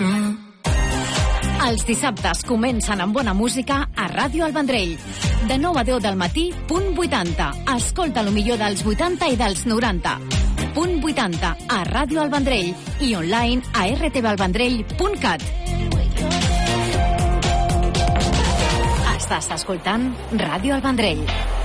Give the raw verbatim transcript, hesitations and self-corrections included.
Els dissabtes comencen amb bona música a Ràdio El Vendrell. De nou a deu del matí, punt vuitanta. Escolta lo millor dels vuitanta i dels noranta. Punt vuitanta a Ràdio El Vendrell i online a r t v el vendrell punt cat. Estàs escoltant Ràdio El Vendrell.